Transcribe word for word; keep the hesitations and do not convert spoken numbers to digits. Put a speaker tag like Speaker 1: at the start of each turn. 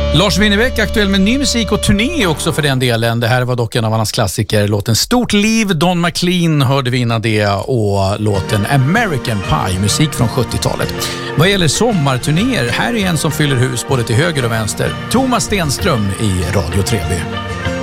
Speaker 1: Lars Winnerbäck aktuell med ny musik och turné också för den delen. Det här var dock en av hans klassiker. Låten Stort liv, Don McLean hörde vi innan det och låten American Pie, musik från sjuttiotalet. Vad gäller sommarturnéer, här är en som fyller hus både till höger och vänster. Thomas Stenström i Radio tre B.